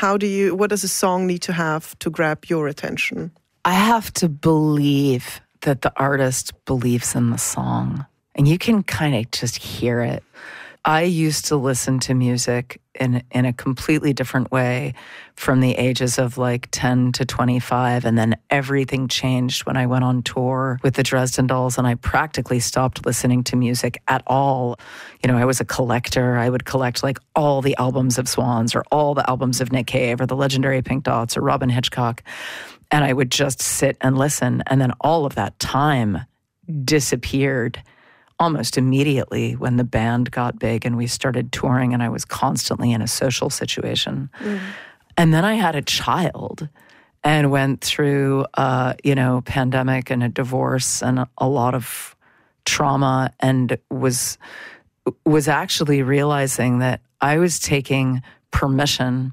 what does a song need to have to grab your attention? I have to believe that the artist believes in the song, and you can kind of just hear it. I used to listen to music in a completely different way from the ages of like 10 to 25. And then everything changed when I went on tour with the Dresden Dolls, and I practically stopped listening to music at all. You know, I was a collector. I would collect like all the albums of Swans or all the albums of Nick Cave or the legendary Pink Dots or Robin Hitchcock. And I would just sit and listen. And then all of that time disappeared almost immediately when the band got big and we started touring, and I was constantly in a social situation. And then I had a child and went through, pandemic and a divorce and a lot of trauma, and was actually realizing that I was taking permission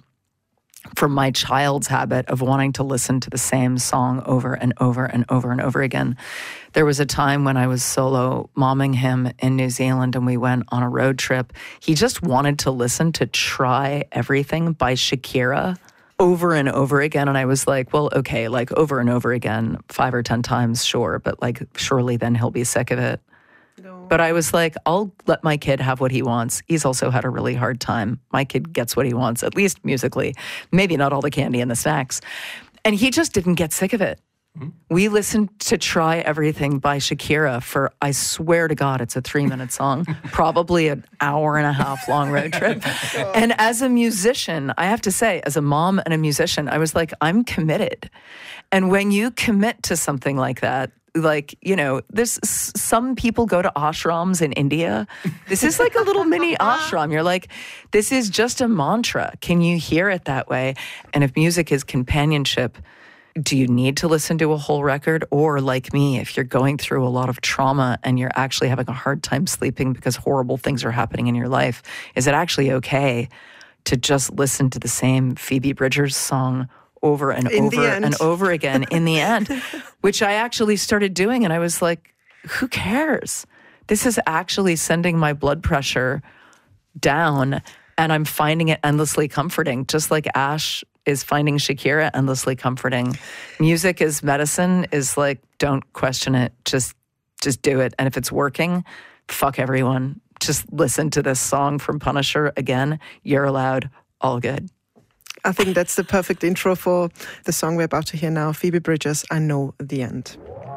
from my child's habit of wanting to listen to the same song over and over and over and over again. There was a time when I was solo momming him in New Zealand and we went on a road trip. He just wanted to listen to Try Everything by Shakira over and over again. And I was like, well, okay, like over and over again, 5 or 10 times, sure. But like, surely then he'll be sick of it. No. But I was like, I'll let my kid have what he wants. He's also had a really hard time. My kid gets what he wants, at least musically. Maybe not all the candy and the snacks. And he just didn't get sick of it. We listened to Try Everything by Shakira for, I swear to God, it's a 3-minute song, probably an hour-and-a-half long road trip. And as a musician, I have to say, as a mom and a musician, I was like, I'm committed. And when you commit to something like that, like, you know, there's some people go to ashrams in India. This is like a little mini ashram. You're like, this is just a mantra. Can you hear it that way? And if music is companionship, do you need to listen to a whole record? Or like me, if you're going through a lot of trauma and you're actually having a hard time sleeping because horrible things are happening in your life, is it actually okay to just listen to the same Phoebe Bridgers song over and over and over again in the end, which I actually started doing. And I was like, who cares? This is actually sending my blood pressure down, and I'm finding it endlessly comforting, just like Ash is finding Shakira endlessly comforting. Music is medicine, is like, don't question it. Just do it. And if it's working, fuck everyone. Just listen to this song from Punisher again. You're allowed. All good. I think that's the perfect intro for the song we're about to hear now. Phoebe Bridgers, I Know the End.